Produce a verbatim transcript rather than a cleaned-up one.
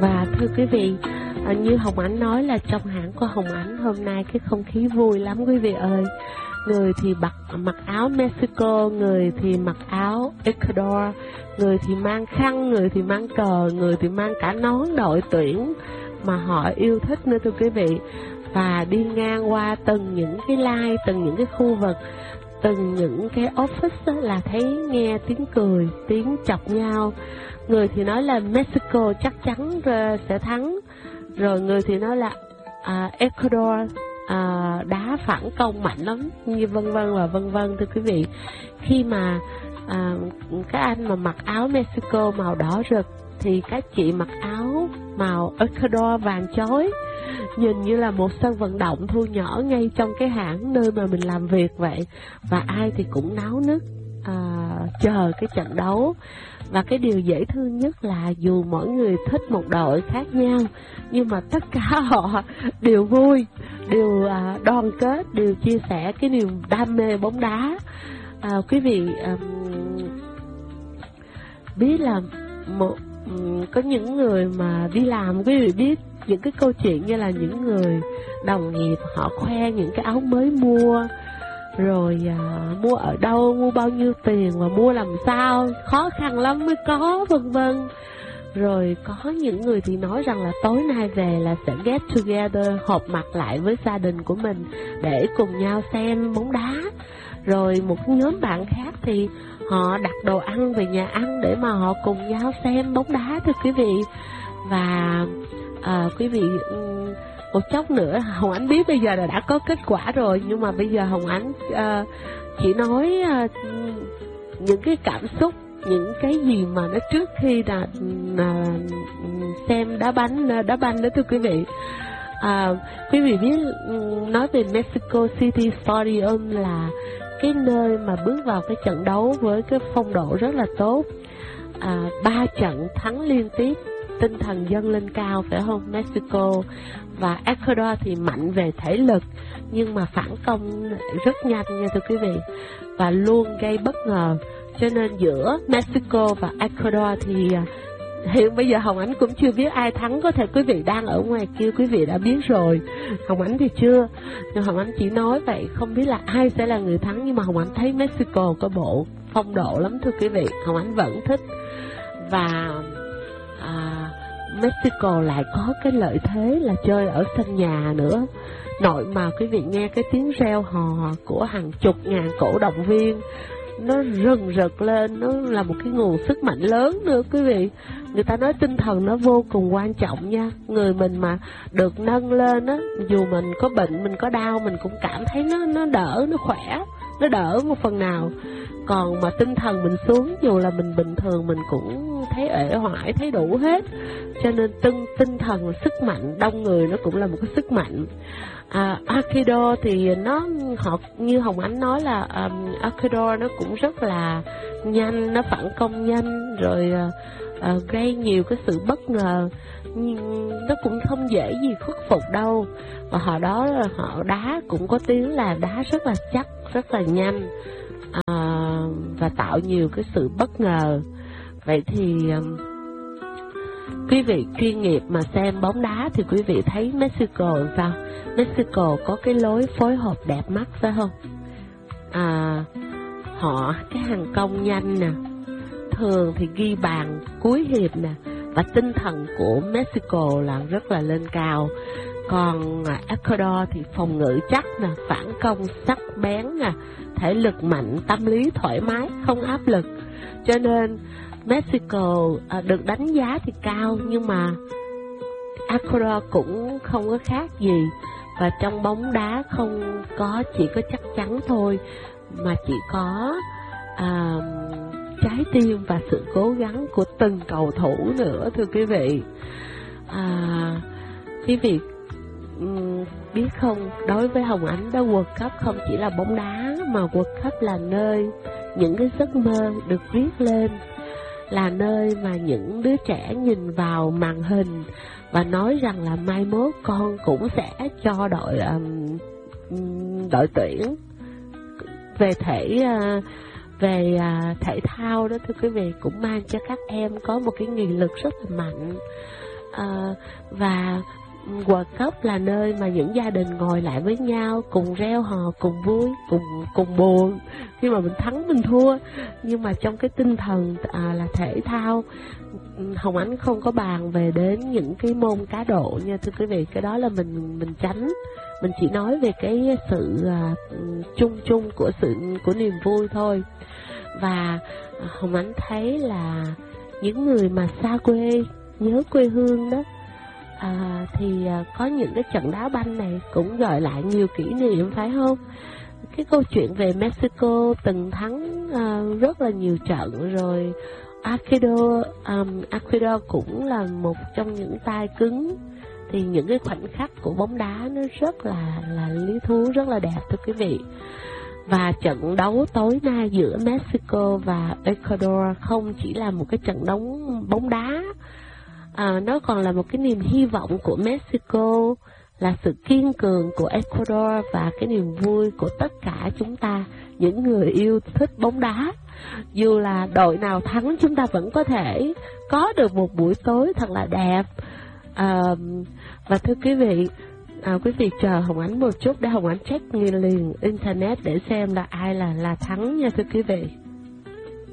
Và thưa quý vị, à, như Hồng Ánh nói là trong hãng của Hồng Ánh hôm nay cái không khí vui lắm quý vị ơi. Người thì mặc, mặc áo Mexico, người thì mặc áo Ecuador, người thì mang khăn, người thì mang cờ, người thì mang cả nón đội tuyển mà họ yêu thích nữa thưa quý vị. Và đi ngang qua từng những cái line, từng những cái khu vực, từng những cái office là thấy nghe tiếng cười, tiếng chọc nhau. Người thì nói là Mexico chắc chắn sẽ thắng, rồi người thì nói là uh, Ecuador uh, đá phản công mạnh lắm, như vân vân và vân vân thưa quý vị. Khi mà uh, các anh mà mặc áo Mexico màu đỏ rực thì các chị mặc áo màu Ecuador vàng chói, nhìn như là một sân vận động thu nhỏ ngay trong cái hãng nơi mà mình làm việc vậy. Và ai thì cũng náo nức à, chờ cái trận đấu. Và cái điều dễ thương nhất là dù mỗi người thích một đội khác nhau, nhưng mà tất cả họ đều vui, đều à, đoàn kết, đều chia sẻ cái niềm đam mê bóng đá. à, Quý vị à, biết là một có những người mà đi làm, quý vị biết những cái câu chuyện như là những người đồng nghiệp họ khoe những cái áo mới mua, rồi à, mua ở đâu, mua bao nhiêu tiền và mua làm sao, khó khăn lắm mới có, vân vân. Rồi có những người thì nói rằng là tối nay về là sẽ get together, họp mặt lại với gia đình của mình để cùng nhau xem bóng đá. Rồi một nhóm bạn khác thì họ đặt đồ ăn về nhà ăn để mà họ cùng nhau xem bóng đá thưa quý vị. Và à, quý vị một chốc nữa Hồng Ánh biết bây giờ là đã có kết quả rồi, nhưng mà bây giờ Hồng Ánh à, chỉ nói à, những cái cảm xúc, những cái gì mà nó trước khi là à, xem đá banh đá banh đó thưa quý vị. À, quý vị biết nói về Mexico City Stadium là cái nơi mà bước vào cái trận đấu với cái phong độ rất là tốt, à, ba trận thắng liên tiếp, tinh thần dâng lên cao phải không? Mexico và Ecuador thì mạnh về thể lực nhưng mà phản công rất nhanh nha thưa quý vị, và luôn gây bất ngờ. Cho nên giữa Mexico và Ecuador thì hiện bây giờ Hồng Ánh cũng chưa biết ai thắng. Có thể quý vị đang ở ngoài kia quý vị đã biết rồi, Hồng Ánh thì chưa, nhưng Hồng Ánh chỉ nói vậy, không biết là ai sẽ là người thắng. Nhưng mà Hồng Ánh thấy Mexico có bộ phong độ lắm thưa quý vị, Hồng Ánh vẫn thích. Và à, Mexico lại có cái lợi thế là chơi ở sân nhà nữa, nội mà quý vị nghe cái tiếng reo hò của hàng chục ngàn cổ động viên nó rừng rực lên, nó là một cái nguồn sức mạnh lớn nữa quý vị. Người ta nói tinh thần nó vô cùng quan trọng nha. Người mình mà được nâng lên á, dù mình có bệnh, mình có đau, mình cũng cảm thấy nó nó đỡ, nó khỏe, nó đỡ một phần nào. Còn mà tinh thần mình xuống, dù là mình bình thường mình cũng thấy uể oải, thấy đủ hết. Cho nên tinh, tinh thần, sức mạnh, đông người nó cũng là một cái sức mạnh. À, Ecuador thì nó họ như Hồng Ánh nói là um, Ecuador nó cũng rất là nhanh, nó phản công nhanh, rồi uh, uh, gây nhiều cái sự bất ngờ, nhưng nó cũng không dễ gì khuất phục đâu. Và họ đó là họ đá cũng có tiếng là đá rất là chắc, rất là nhanh, uh, và tạo nhiều cái sự bất ngờ. Vậy thì um, quý vị chuyên nghiệp mà xem bóng đá thì quý vị thấy Mexico sao? Mexico có cái lối phối hợp đẹp mắt phải không? À, họ cái hàng công nhanh nè, thường thì ghi bàn cuối hiệp nè, và tinh thần của Mexico là rất là lên cao. Còn Ecuador thì phòng ngự chắc nè, phản công sắc bén nè, thể lực mạnh, tâm lý thoải mái, không áp lực. Cho nên Mexico à, được đánh giá thì cao, nhưng mà Ecuador cũng không có khác gì. Và trong bóng đá không có chỉ có chắc chắn thôi, mà chỉ có à, trái tim và sự cố gắng của từng cầu thủ nữa thưa quý vị. À, quý vị um, biết không, đối với Hồng Ánh đó, World Cup không chỉ là bóng đá, mà World Cup là nơi những cái giấc mơ được viết lên, là nơi mà những đứa trẻ nhìn vào màn hình và nói rằng là mai mốt con cũng sẽ cho đội um, đội tuyển về thể uh, về uh, thể thao đó thưa quý vị, cũng mang cho các em có một cái nghị lực rất là mạnh. À, và World Cup là nơi mà những gia đình ngồi lại với nhau, cùng reo hò, cùng vui, cùng cùng buồn khi mà mình thắng mình thua. Nhưng mà trong cái tinh thần à, là thể thao, Hồng Ánh không có bàn về đến những cái môn cá độ nha thưa quý vị. Cái đó là mình mình tránh. Mình chỉ nói về cái sự à, chung chung của sự của niềm vui thôi. Và Hồng Ánh thấy là những người mà xa quê, nhớ quê hương đó, à, thì à, có những cái trận đá banh này cũng gợi lại nhiều kỷ niệm, phải không? Cái câu chuyện về Mexico từng thắng à, rất là nhiều trận rồi. Ecuador, um, Ecuador cũng là một trong những tay cứng. Thì những cái khoảnh khắc của bóng đá nó rất là là lý thú, rất là đẹp thưa quý vị. Và trận đấu tối nay giữa Mexico và Ecuador không chỉ là một cái trận đấu bóng đá, à, nó còn là một cái niềm hy vọng của Mexico, là sự kiên cường của Ecuador và cái niềm vui của tất cả chúng ta, những người yêu thích bóng đá. Dù là đội nào thắng, chúng ta vẫn có thể có được một buổi tối thật là đẹp. À, và thưa quý vị, à, quý vị chờ Hồng Ánh một chút để Hồng Ánh check liền internet để xem là ai là là thắng nha thưa quý vị.